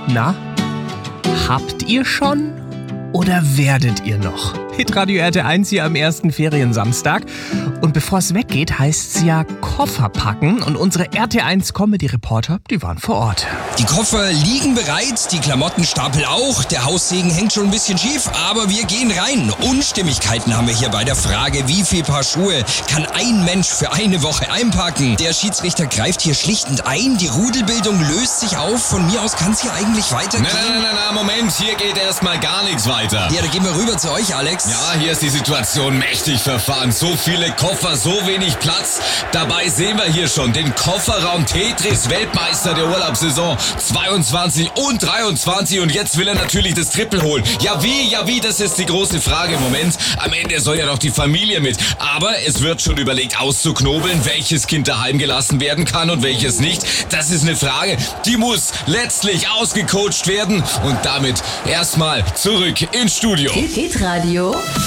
Na, habt ihr schon oder werdet ihr noch? Hitradio RT1 hier am ersten Feriensamstag. Und bevor es weggeht, heißt es ja Koffer packen. Und unsere RT1-Comedy-Reporter, die waren vor Ort. Die Koffer liegen bereit, die Klamottenstapel auch. Der Haussegen hängt schon ein bisschen schief, aber wir gehen rein. Unstimmigkeiten haben wir hier bei der Frage, wie viel Paar Schuhe kann ein Mensch für eine Woche einpacken? Der Schiedsrichter greift hier schlichtend ein. Die Rudelbildung löst sich auf. Von mir aus kann es hier eigentlich weitergehen. Na, Moment, hier geht erstmal gar nichts weiter. Ja, da gehen wir rüber zu euch, Alex. Ja, hier ist die Situation mächtig verfahren. So viele Koffer, so wenig Platz. Dabei sehen wir hier schon den Kofferraum Tetris, Weltmeister der Urlaubssaison 22 und 23. Und jetzt will er natürlich das Triple holen. Ja wie, das ist die große Frage im Moment. Am Ende soll ja noch die Familie mit. Aber es wird schon überlegt auszuknobeln, welches Kind daheim gelassen werden kann und welches nicht. Das ist eine Frage, die muss letztlich ausgecoacht werden. Und damit erstmal zurück ins Studio. Hitradio